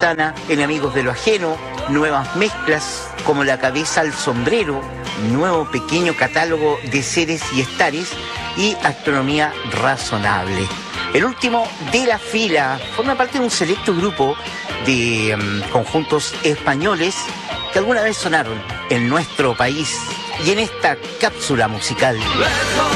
Santana, Enemigos de lo Ajeno, nuevas mezclas como La Cabeza al Sombrero, nuevo pequeño catálogo de seres y estares y Astronomía Razonable. El último de la fila forma parte de un selecto grupo de conjuntos españoles que alguna vez sonaron en nuestro país y en esta cápsula musical.